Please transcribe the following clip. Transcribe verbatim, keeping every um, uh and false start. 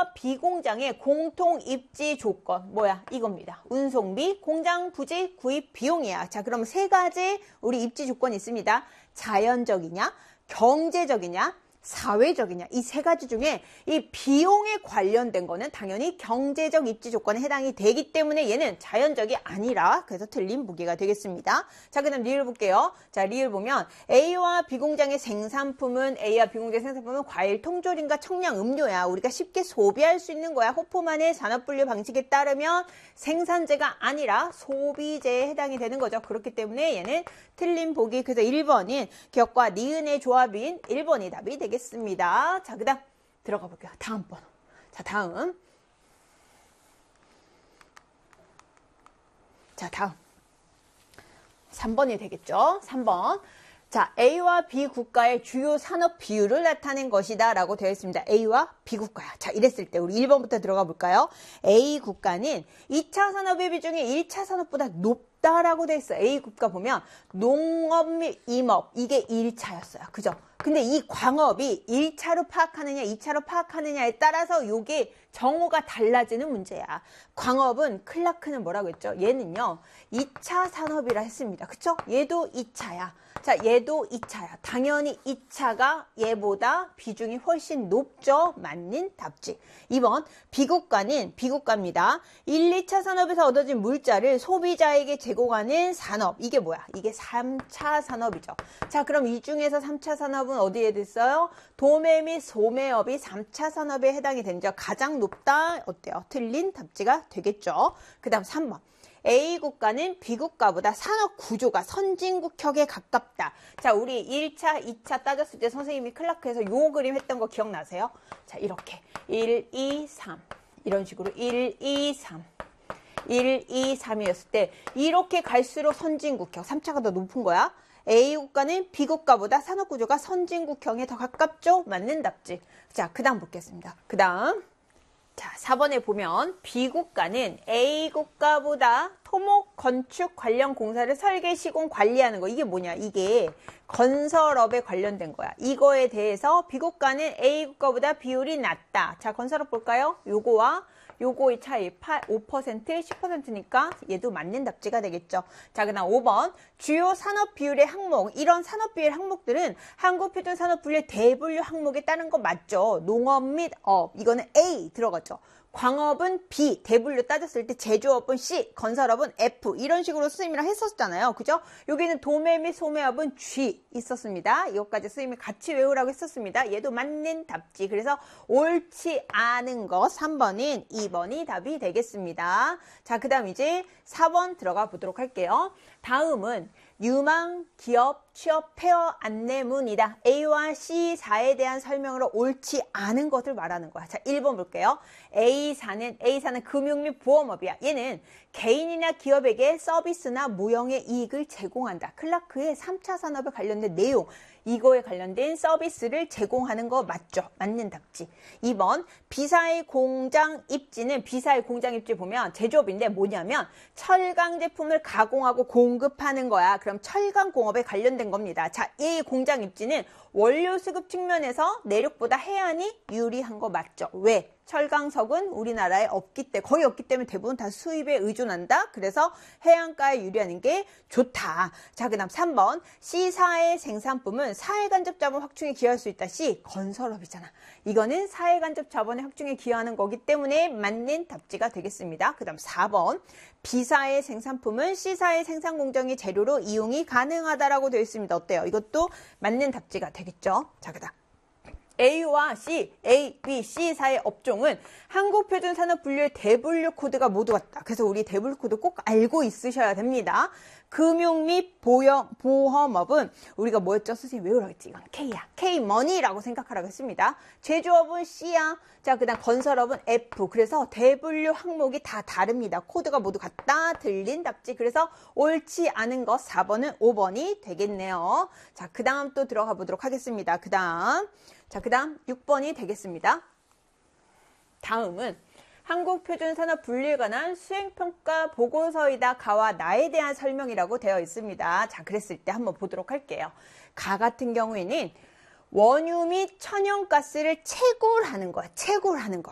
A와 B 공장의 공통 입지 조건 뭐야? 이겁니다. 운송비, 공장 부지, 구입 비용이야. 자, 그럼 세 가지 우리 입지 조건이 있습니다. 자연적이냐, 경제적이냐, 사회적이냐, 이 세 가지 중에 이 비용에 관련된 거는 당연히 경제적 입지 조건에 해당이 되기 때문에 얘는 자연적이 아니라, 그래서 틀린 보기가 되겠습니다. 자, 그 다음 리을 볼게요. 자, 리을 보면 A와 B 공장의 생산품은, A와 B 공장의 생산품은 과일, 통조림과 청량 음료야. 우리가 쉽게 소비할 수 있는 거야. 호프만의 산업분류 방식에 따르면 생산재가 아니라 소비재에 해당이 되는 거죠. 그렇기 때문에 얘는 틀린 보기. 그래서 일 번인 기억과 니은의 조합인 일 번이 답이 되겠습니다. 자, 그 다음 들어가 볼게요. 다음 번호. 자, 다음. 자, 다음. 삼 번이 되겠죠. 삼 번. 자, A와 B 국가의 주요 산업 비율을 나타낸 것이다 라고 되어 있습니다. A와 B 국가야. 자, 이랬을 때 우리 일 번부터 들어가 볼까요? A 국가는 이 차 산업의 비중이 일 차 산업보다 높다라고 되어 있어요. A 국가 보면 농업 및 임업, 이게 일 차였어요. 그죠? 근데 이 광업이 일 차로 파악하느냐, 이 차로 파악하느냐에 따라서 요게 정오가 달라지는 문제야. 광업은 클라크는 뭐라고 했죠? 얘는요, 이 차 산업이라 했습니다. 그쵸? 얘도 이 차야. 자, 얘도 이 차야. 당연히 이 차가 얘보다 비중이 훨씬 높죠? 맞는 답지. 이 번, B국가는 B국가입니다. 일, 이 차 산업에서 얻어진 물자를 소비자에게 제공하는 산업. 이게 뭐야? 이게 삼 차 산업이죠. 자, 그럼 이 중에서 삼 차 산업은 어디에 됐어요? 도매 및 소매업이 삼 차 산업에 해당이 되죠. 가장 높다. 어때요? 틀린 답지가 되겠죠. 그 다음 삼 번. A 국가는 B 국가보다 산업 구조가 선진국격에 가깝다. 자, 우리 일 차, 이 차 따졌을 때 선생님이 클라크에서 요 그림 했던 거 기억나세요? 자, 이렇게 일, 이, 삼 이런 식으로 일, 이, 삼 일, 이, 삼이었을 때 이렇게 갈수록 선진국형, 삼 차가 더 높은 거야. A 국가는 B 국가보다 산업 구조가 선진국형에 더 가깝죠? 맞는 답지. 자, 그 다음 보겠습니다. 그 다음. 자, 사 번에 보면 B 국가는 A 국가보다 토목, 건축 관련 공사를 설계, 시공, 관리하는 거. 이게 뭐냐? 이게 건설업에 관련된 거야. 이거에 대해서 B 국가는 A 국가보다 비율이 낮다. 자, 건설업 볼까요? 요거와 요거의 차이 오 퍼센트, 십 퍼센트니까 얘도 맞는 답지가 되겠죠. 자, 그 다음 오 번. 주요 산업 비율의 항목. 이런 산업 비율 항목들은 한국표준산업분류의 대분류 항목에 따른 거 맞죠? 농업 및 업. 이거는 A 들어갔죠. 광업은 B, 대분류 따졌을 때 제조업은 C, 건설업은 F 이런 식으로 선생님이랑 했었잖아요. 그죠? 여기는 도매 및 소매업은 G 있었습니다. 이것까지 선생님이 같이 외우라고 했었습니다. 얘도 맞는 답지. 그래서 옳지 않은 거 삼 번인 이 번이 답이 되겠습니다. 자, 그 다음 이제 사 번 들어가 보도록 할게요. 다음은 유망, 기업, 취업, 폐업 안내문이다. A와 C사에 대한 설명으로 옳지 않은 것을 말하는 거야. 자, 일 번 볼게요. A사는, A사는 금융 및 보험업이야. 얘는 개인이나 기업에게 서비스나 무형의 이익을 제공한다. 클라크의 삼 차 산업에 관련된 내용, 이거에 관련된 서비스를 제공하는 거 맞죠? 맞는 답지. 이 번, B사의 공장 입지는, B사의 공장 입지 보면 제조업인데 뭐냐면 철강 제품을 가공하고 공급하는 거야. 그럼 철강 공업에 관련된 겁니다. 자, 이 공장 입지는 원료 수급 측면에서 내륙보다 해안이 유리한 거 맞죠? 왜? 철강석은 우리나라에 없기 때문에, 거의 없기 때문에 대부분 다 수입에 의존한다. 그래서 해안가에 유리하는 게 좋다. 자, 그 다음 삼 번. C사의 생산품은 사회간접자본 확충에 기여할 수 있다. C, 건설업이잖아. 이거는 사회간접자본의 확충에 기여하는 거기 때문에 맞는 답지가 되겠습니다. 그 다음 사 번. B사의 생산품은 C사의 생산공정의 재료로 이용이 가능하다라고 되어 있습니다. 어때요? 이것도 맞는 답지가 되겠죠? 자, 그 다음. A와 C, A, B, C사의 업종은 한국표준산업분류의 대분류 코드가 모두 같다. 그래서 우리 대분류 코드 꼭 알고 있으셔야 됩니다. 금융 및 보험, 보험업은 우리가 뭐였죠? 선생님 외우라고 했지? 이건 K야. K머니라고 생각하라고 했습니다. 제조업은 C야. 자, 그 다음 건설업은 F. 그래서 대분류 항목이 다 다릅니다. 코드가 모두 같다. 틀린 답지. 그래서 옳지 않은 거 사 번은 오 번이 되겠네요. 자, 그 다음 또 들어가 보도록 하겠습니다. 그 다음. 자, 그 다음 육 번이 되겠습니다. 다음은 한국표준산업분류에 관한 수행평가 보고서이다. 가와 나에 대한 설명이라고 되어 있습니다. 자, 그랬을 때 한번 보도록 할게요. 가 같은 경우에는 원유 및 천연가스를 채굴하는 거야. 채굴하는 거.